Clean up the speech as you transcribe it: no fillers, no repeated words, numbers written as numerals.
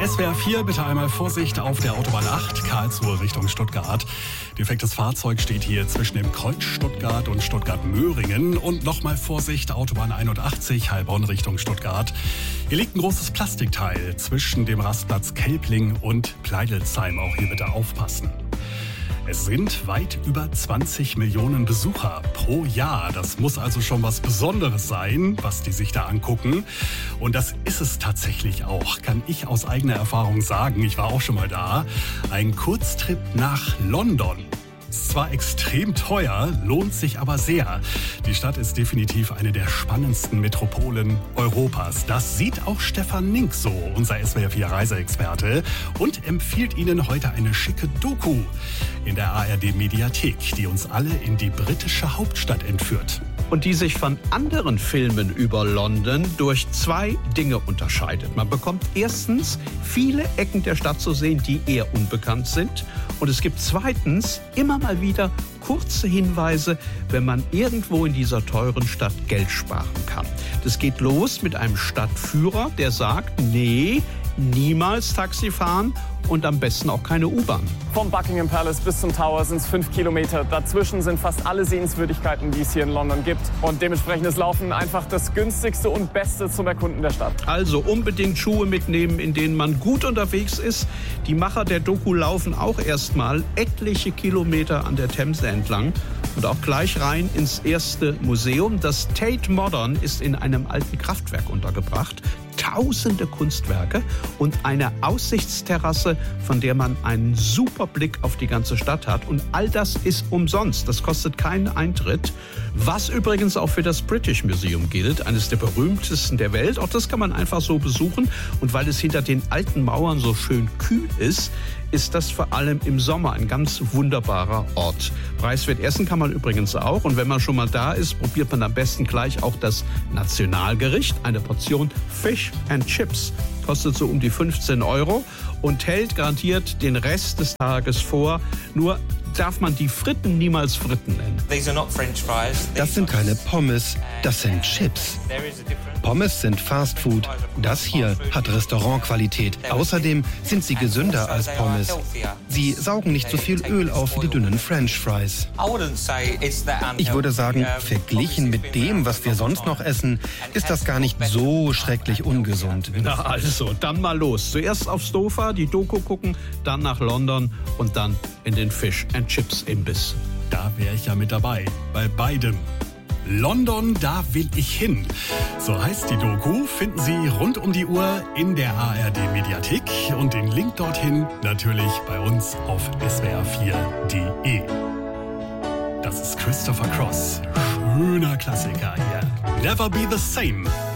SWR 4, bitte einmal Vorsicht auf der Autobahn 8, Karlsruhe Richtung Stuttgart. Defektes Fahrzeug steht hier zwischen dem Kreuz Stuttgart und Stuttgart-Möhringen. Und nochmal Vorsicht, Autobahn 81, Heilbronn Richtung Stuttgart. Hier liegt ein großes Plastikteil zwischen dem Rastplatz Kelpling und Pleidelsheim. Auch hier bitte aufpassen. Es sind weit über 20 Millionen Besucher pro Jahr. Das muss also schon was Besonderes sein, was die sich da angucken. Und das ist es tatsächlich auch, kann ich aus eigener Erfahrung sagen. Ich war auch schon mal da. Ein Kurztrip nach London. Ist zwar extrem teuer, lohnt sich aber sehr. Die Stadt ist definitiv eine der spannendsten Metropolen Europas. Das sieht auch Stefan Nink so, unser SWR 4 Reiseexperte, und empfiehlt Ihnen heute eine schicke Doku in der ARD Mediathek, die uns alle in die britische Hauptstadt entführt. Und die sich von anderen Filmen über London durch zwei Dinge unterscheidet. Man bekommt erstens viele Ecken der Stadt zu sehen, die eher unbekannt sind. Und es gibt zweitens immer mal wieder kurze Hinweise, wenn man irgendwo in dieser teuren Stadt Geld sparen kann. Das geht los mit einem Stadtführer, der sagt, nee, niemals Taxi fahren und am besten auch keine U-Bahn. Vom Buckingham Palace bis zum Tower sind es 5 Kilometer. Dazwischen sind fast alle Sehenswürdigkeiten, die es hier in London gibt. Und dementsprechend ist Laufen einfach das günstigste und Beste zum Erkunden der Stadt. Also unbedingt Schuhe mitnehmen, in denen man gut unterwegs ist. Die Macher der Doku laufen auch erstmal etliche Kilometer an der Themse entlang. Und auch gleich rein ins erste Museum. Das Tate Modern ist in einem alten Kraftwerk untergebracht. Tausende Kunstwerke und eine Aussichtsterrasse, von der man einen super Blick auf die ganze Stadt hat. Und all das ist umsonst. Das kostet keinen Eintritt. Was übrigens auch für das British Museum gilt, eines der berühmtesten der Welt. Auch das kann man einfach so besuchen. Und weil es hinter den alten Mauern so schön kühl ist das vor allem im Sommer ein ganz wunderbarer Ort. Preiswert essen kann man übrigens auch. Und wenn man schon mal da ist, probiert man am besten gleich auch das Nationalgericht. Eine Portion Fish and Chips. Kostet so um die 15 € und hält garantiert den Rest des Tages vor. Nur darf man die Fritten niemals Fritten nennen. Das sind keine Pommes, das sind Chips. Pommes sind Fastfood. Das hier hat Restaurantqualität. Außerdem sind sie gesünder als Pommes. Sie saugen nicht so viel Öl auf wie die dünnen French Fries. Ich würde sagen, verglichen mit dem, was wir sonst noch essen, ist das gar nicht so schrecklich ungesund. Na also, dann mal los. Zuerst aufs Sofa, die Doku gucken, dann nach London und dann in den Fish and Chips Imbiss. Da wäre ich ja mit dabei, bei beidem. London, da will ich hin. So heißt die Doku, finden Sie rund um die Uhr in der ARD Mediathek und den Link dorthin natürlich bei uns auf swr4.de. Das ist Christopher Cross. Schöner Klassiker hier. Never Be the Same.